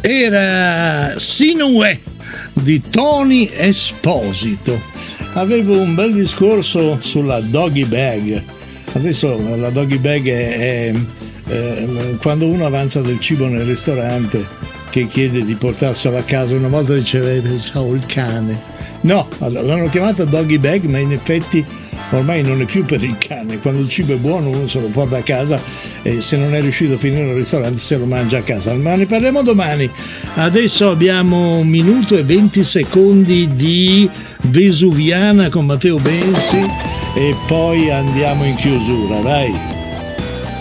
Era Sinuè di Tony Esposito. Avevo un bel discorso sulla doggy bag. Adesso la doggy bag è quando uno avanza del cibo nel ristorante che chiede di portarselo a casa. Una volta diceva pensavo il cane. No, l'hanno chiamata doggy bag, ma in effetti ormai non è più per il cane. Quando il cibo è buono uno se lo porta a casa e se non è riuscito a finire al ristorante se lo mangia a casa. Ma ne parliamo domani. Adesso abbiamo 1 minuto e 20 secondi di Vesuviana con Matteo Bensi e poi andiamo in chiusura, vai.